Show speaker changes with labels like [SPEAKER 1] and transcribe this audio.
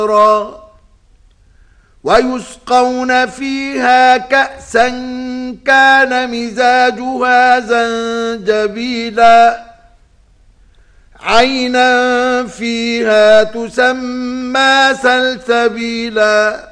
[SPEAKER 1] ويسقون فيها كأسا كان مزاجها زنجبيلا عينا فيها تسمى سلسبيلا